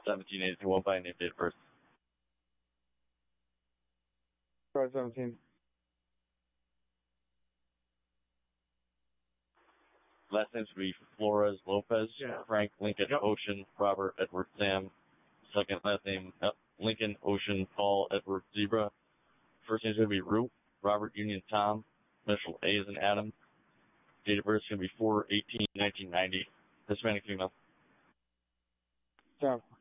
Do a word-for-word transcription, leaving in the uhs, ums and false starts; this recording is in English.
seventeen eighty-one by name, date of birth. Try seventeen. Last names would be Flores Lopez, Yeah. Frank Lincoln Yep. Ocean, Robert Edward Sam. Second last name, uh, Lincoln Ocean Paul Edward Zebra. First name's going to be Root, Robert Union Tom, initial A is an Adam. Date of birth is going to be four eighteen nineteen ninety. Hispanic female. Down.